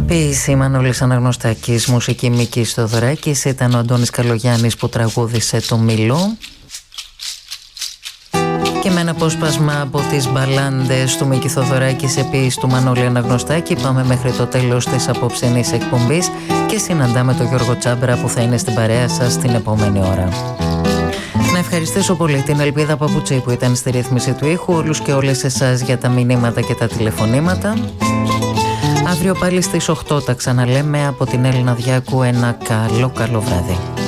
Ποίηση Μανώλης Αναγνωστάκης, μουσική Μίκης Θοδωράκης. Ήταν ο Αντώνης Καλογιάννης που τραγούδισε το Μήλο. Και με ένα απόσπασμα από τις μπαλάντες του Μίκη Θοδωράκη σε ποίηση του Μανώλη Αναγνωστάκη πάμε μέχρι το τέλος της απόψινής εκπομπής και συναντάμε τον Γιώργο Τσάμπρα που θα είναι στην παρέα σας την επόμενη ώρα. Να ευχαριστήσω πολύ την Ελπίδα Παπουτσί που ήταν στη ρύθμιση του ήχου, όλους και όλες εσάς για τα μηνύματα και τα τηλεφωνήματα. Αύριο πάλι στις 8 τα ξαναλέμε. Από την Έλληνα Διάκου ένα καλό βράδυ.